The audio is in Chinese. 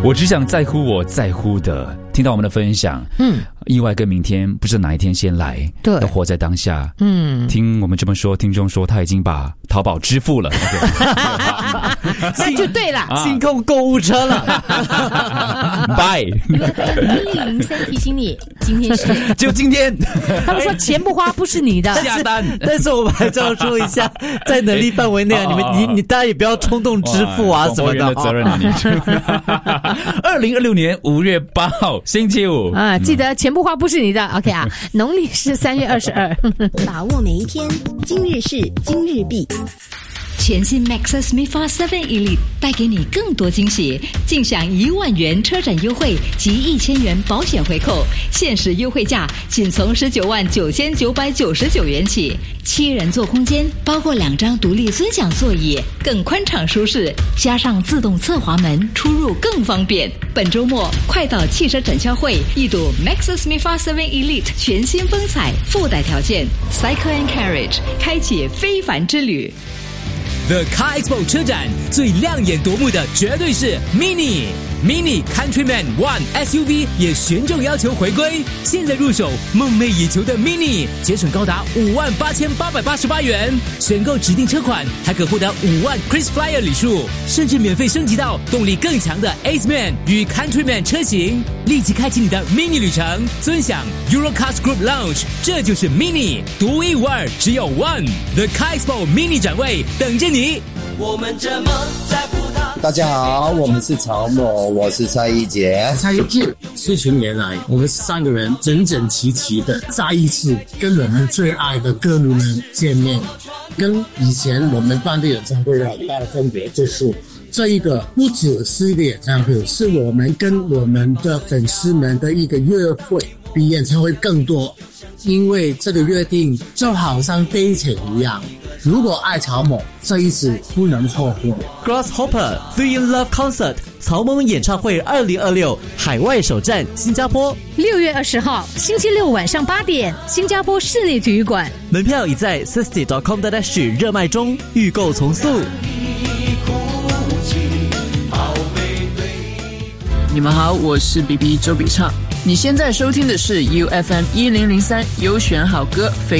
我只想在乎我在乎的。听到我们的分享，意外跟明天不知道哪一天先来， 对， 要活在当下。听我们这么说，听众说他已经把淘宝支付了， 那就对了， 清空购物车了。 拜。 103提醒你，今天是就今天。 他们说钱不花不是你的， 下单。 但是我们还是要说一下，在能力范围内，你大家也不要冲动支付啊什么的。 的责任啊，你。2026年5月8号星期五啊，记得钱不花不是你的。OK 啊，农历是3月22。 把握每一天，今日事今日毕。 全新 Maxus MIFA 7 Elite 带给你更多惊喜，尽享1万元车展优惠及1000元保险回扣，限时优惠价仅从199999元起。7人座空间，包括2张独立尊享座椅，更宽敞舒适，加上自动侧滑门，出入更方便。本周末快到汽车展销会一睹 Maxus MIFA 7 Elite 全新风采，附带条件 Cycle and Carriage 开启非凡之旅。 The Car Expo 车展最亮眼夺目的绝对是 Mini Countryman One SUV 也旋重要求回归，现在入手梦寐以求的 Mini 节省高达58888元，选购指定车款还可获得5万 KrisFlyer 礼数，甚至免费升级到动力更强的 Aceman 与 Countryman 车型，立即开启你的 Mini 旅程，尊享 Eurocars Group Lounge， 这就是 Mini 独一无二，只有 One The Car Expo Mini 展位等着你。 我们这么在乎它。 大家好，我们是曹某，我是蔡一杰。 蔡一杰，40年来，我们3个人整整齐齐的再一次跟我们最爱的歌迷们见面，跟以前我们办的演唱会的很大的分别就是这一个不只是一个演唱会，是我们跟我们的粉丝们的一个约会，比演唱会更多。因为这个约定就好像 dating 一样，如果爱曹某，这一次不能错过。 Grasshopper 3 in Love Concert 曹某演唱会2026海外首站新加坡 ，6月20号星期六晚上8点，新加坡室内体育馆， 门票已在 sisty.com.sg 热卖中，预购从速。 你们好，我是 BB 周笔畅，你现在收听的是 UFM 1003优选好歌。